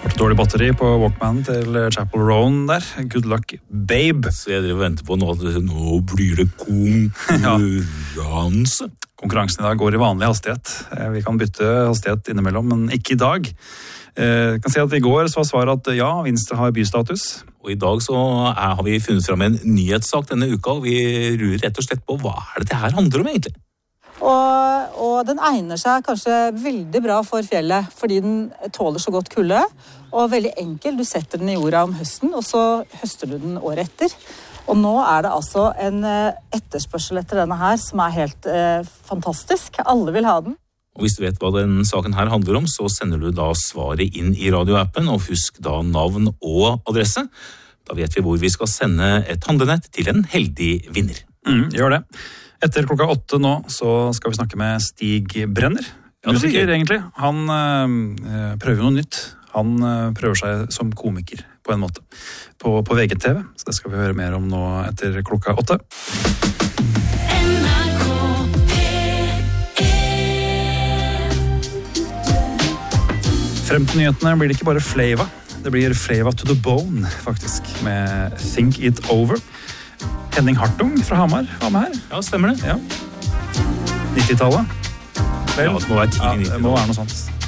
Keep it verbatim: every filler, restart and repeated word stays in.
Hørte dårlig batteri på Walkman til Chapel Roan der. Good luck, babe. Så jeg driver og venter på nå, nå blir det konkurranse. Ja. Konkurransen i dag går i vanlig hastighet. Vi kan bytte hastighet innimellom, men ikke i dag. Jeg kan si at i går så var svaret at ja, Venstre har bystatus. Og i dag så er, har vi funnet frem en nyhetssak denne uka. Vi rurer rett og slett på hva er det det her handler om egentlig. Og, og den egner seg kanskje veldig bra for fjellet, fordi den tåler så godt kulde, og veldig enkel. Du setter den i jorda om høsten, og så høster du den året etter. Og nå er det altså en etterspørsel etter denne her som er helt eh, fantastisk. Alle vil ha den. Og hvis du vet hva den saken her handler om, så sender du da svaret inn i radioappen, og husk da navn og adresse. Da vet vi hvor vi skal sende et handlenett til en heldig vinner. Mm, gjør det. Etter klokka åtte nå så skal vi snakke med Stig Brenner. Ja, musiker egentlig. Han øh, prøver noe nytt. Han øh, prøver seg som komiker på en måte. På, på V G T V. Så det skal vi høre mer om nå etter klokka åtte. Frem til nyhetene blir det ikke bare Flava. Det blir Flava to the bone, faktisk, med Think It Over. Henning Hartung fra Hamar var med her. Ja, stemmer det. Ja. nittitallet. Ja, det må være tidlig ja, det må være noe sånt.